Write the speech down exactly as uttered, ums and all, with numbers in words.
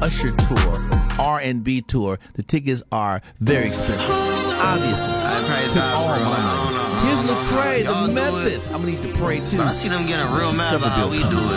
Usher tour, R and B tour. The tickets are very expensive. Obviously, took all my money. Here's Lecrae, the method. I'm gonna need to pray too. But I see them getting real mad about how we do it.